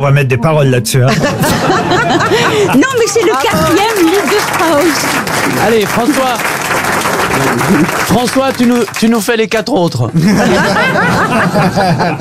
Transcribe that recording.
On va mettre des paroles là-dessus. Hein. Non, mais c'est le 4e livre de Strauss. Allez, François, tu nous fais les 4 autres.